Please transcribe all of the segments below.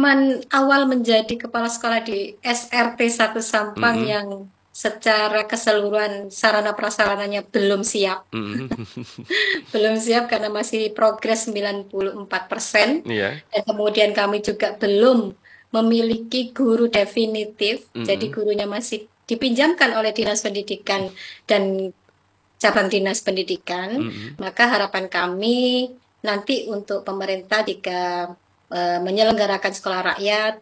pengalaman awal menjadi kepala sekolah di SRT 1 Sampang Mhm. yang secara keseluruhan sarana prasarananya belum siap. Mhm. Belum siap karena masih progres 94%, Iya. dan kemudian kami juga belum memiliki guru definitif, jadi Mhm. gurunya masih dipinjamkan oleh Dinas Pendidikan dan cabang Dinas Pendidikan. Mhm. Maka harapan kami nanti untuk pemerintah jika menyelenggarakan sekolah rakyat,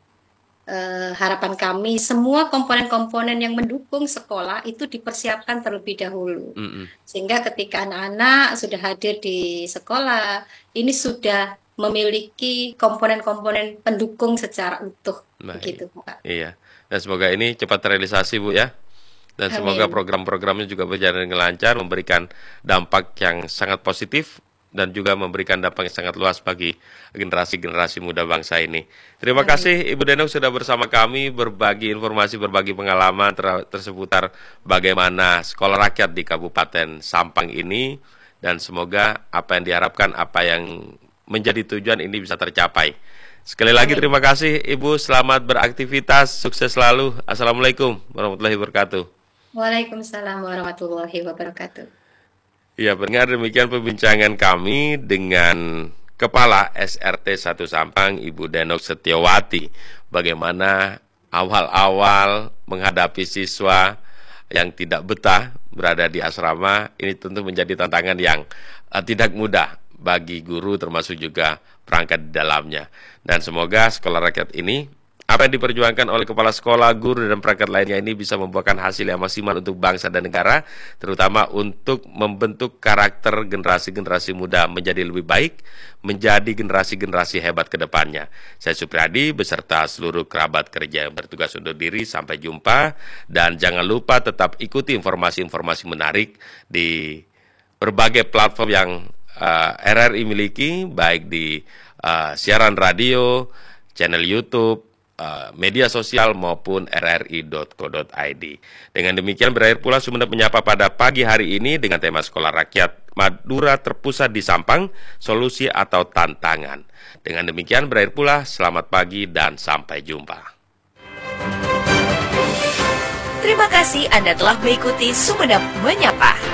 harapan kami semua komponen-komponen yang mendukung sekolah itu dipersiapkan terlebih dahulu. Mhm. Sehingga ketika anak-anak sudah hadir di sekolah, ini sudah memiliki komponen-komponen pendukung secara utuh, Baik. begitu, Pak. Iya. Dan semoga ini cepat terrealisasi, Bu, ya. Dan semoga Amin. program-programnya juga berjalan dengan lancar, memberikan dampak yang sangat positif dan juga memberikan dampak yang sangat luas bagi generasi-generasi muda bangsa ini. Terima Amin. kasih Ibu Denok sudah bersama kami berbagi informasi, berbagi pengalaman terseputar bagaimana sekolah rakyat di Kabupaten Sampang ini, dan semoga apa yang diharapkan, apa yang menjadi tujuan ini bisa tercapai. Sekali lagi Amin. terima kasih Ibu, selamat beraktivitas, sukses selalu. Assalamualaikum warahmatullahi wabarakatuh. Waalaikumsalam warahmatullahi wabarakatuh. Ya, pendengar, demikian perbincangan kami dengan Kepala SRT 1 Sampang, Ibu Denok Setiawati. Bagaimana awal-awal menghadapi siswa yang tidak betah berada di asrama, ini tentu menjadi tantangan yang tidak mudah bagi guru termasuk juga perangkat di dalamnya. Dan semoga sekolah rakyat ini, apa yang diperjuangkan oleh kepala sekolah, guru, dan perangkat lainnya ini bisa membuahkan hasil yang maksimal untuk bangsa dan negara, terutama untuk membentuk karakter generasi-generasi muda menjadi lebih baik, menjadi generasi-generasi hebat ke depannya. Saya Supriyadi beserta seluruh kerabat kerja yang bertugas undur diri, sampai jumpa, dan jangan lupa tetap ikuti informasi-informasi menarik di berbagai platform yang RRI miliki, baik di siaran radio, channel YouTube, media sosial maupun rri.co.id. Dengan demikian berakhir pula Sumeneb Menyapa pada pagi hari ini dengan tema Sekolah Rakyat Madura terpusat di Sampang, solusi atau tantangan. Dengan demikian berakhir pula, selamat pagi dan sampai jumpa. Terima kasih Anda telah mengikuti Sumeneb Menyapa.